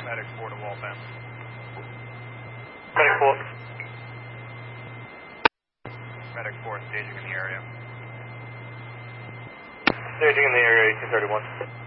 Medic 4 to Waltham. Medic 4. Medic 4 staging in the area. Staging in the area, 1831.